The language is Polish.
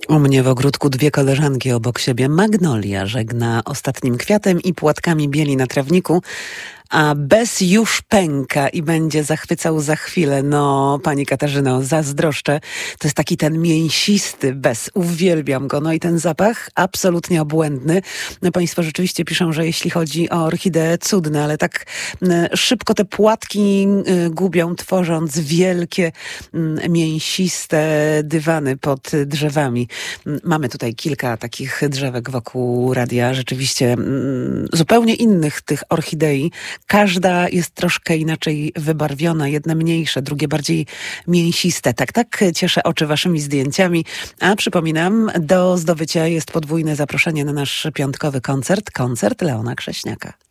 U mnie w ogródku dwie koleżanki obok siebie. Magnolia żegna ostatnim kwiatem i płatkami bieli na trawniku, a Bez już pęka i będzie zachwycał za chwilę. No, pani Katarzyno, zazdroszczę. To jest taki ten mięsisty Bez. Uwielbiam go. No i ten zapach absolutnie obłędny. No, państwo rzeczywiście piszą, że jeśli chodzi o orchideę, cudne, ale tak szybko te płatki gubią, tworząc wielkie, mięsiste dywany pod drzewami. Mamy tutaj kilka takich drzewek wokół radia, rzeczywiście zupełnie innych tych orchidei. Każda jest troszkę inaczej wybarwiona, jedne mniejsze, drugie bardziej mięsiste. Tak cieszę oczy waszymi zdjęciami. A przypominam, do zdobycia jest podwójne zaproszenie na nasz piątkowy koncert Leona Krześniaka.